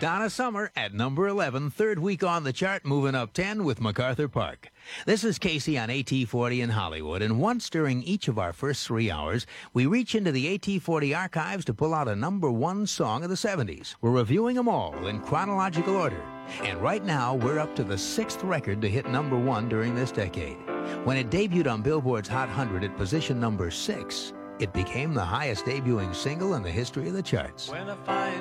Donna Summer at number 11, third week on the chart, moving up 10 with MacArthur Park. This is Casey on AT40 in Hollywood, and once during each of our first 3 hours, we reach into the AT40 archives to pull out a number 1 song of the 70s. We're reviewing them all in chronological order. And right now, we're up to the 6th record to hit number 1 during this decade. When it debuted on Billboard's Hot 100 at position number 6, it became the highest debuting single in the history of the charts. When I find